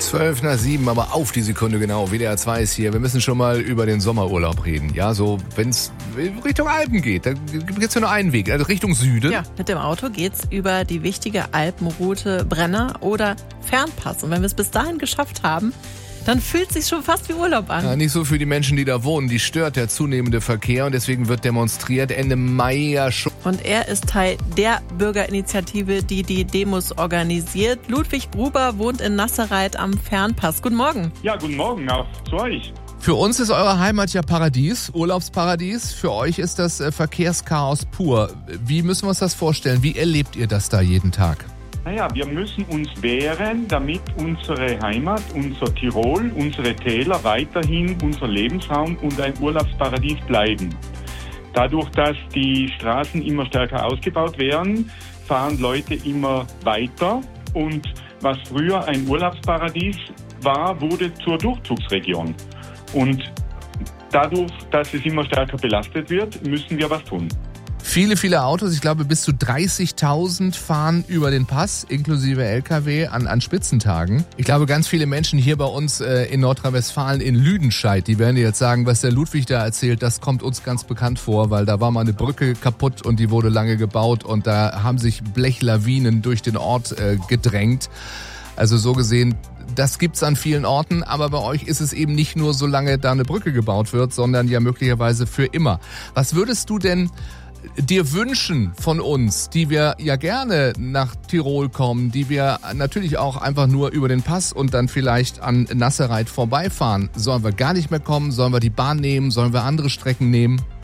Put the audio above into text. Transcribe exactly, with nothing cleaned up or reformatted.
Zwölf nach sieben, aber auf die Sekunde genau. W D R zwei ist hier. Wir müssen schon mal über den Sommerurlaub reden. Ja, so, wenn es Richtung Alpen geht, da gibt es ja nur einen Weg, also Richtung Süden. Ja, mit dem Auto geht's über die wichtige Alpenroute Brenner oder Fernpass. Und wenn wir es bis dahin geschafft haben, dann fühlt es sich schon fast wie Urlaub an. Ja, nicht so für die Menschen, die da wohnen. Die stört der zunehmende Verkehr und deswegen wird demonstriert. Ende Mai ja schon. Und er ist Teil der Bürgerinitiative, die die Demos organisiert. Ludwig Gruber wohnt in Nassereit am Fernpass. Guten Morgen. Ja, guten Morgen auch zu euch. Für uns ist eure Heimat ja Paradies, Urlaubsparadies. Für euch ist das äh, Verkehrschaos pur. Wie müssen wir uns das vorstellen? Wie erlebt ihr das da jeden Tag? Naja, wir müssen uns wehren, damit unsere Heimat, unser Tirol, unsere Täler weiterhin unser Lebensraum und ein Urlaubsparadies bleiben. Dadurch, dass die Straßen immer stärker ausgebaut werden, fahren Leute immer weiter und was früher ein Urlaubsparadies war, wurde zur Durchzugsregion. Und dadurch, dass es immer stärker belastet wird, müssen wir was tun. Viele, viele Autos, ich glaube bis zu dreißigtausend fahren über den Pass, inklusive L K W, an, an Spitzentagen. Ich glaube, ganz viele Menschen hier bei uns äh, in Nordrhein-Westfalen, in Lüdenscheid, die werden jetzt sagen, was der Ludwig da erzählt, das kommt uns ganz bekannt vor, weil da war mal eine Brücke kaputt und die wurde lange gebaut und da haben sich Blechlawinen durch den Ort äh, gedrängt. Also so gesehen, das gibt's an vielen Orten, aber bei euch ist es eben nicht nur, solange da eine Brücke gebaut wird, sondern ja möglicherweise für immer. Was würdest du denn dir wünschen von uns, die wir ja gerne nach Tirol kommen, die wir natürlich auch einfach nur über den Pass und dann vielleicht an Nassereit vorbeifahren? Sollen wir gar nicht mehr kommen? Sollen wir die Bahn nehmen? Sollen wir andere Strecken nehmen?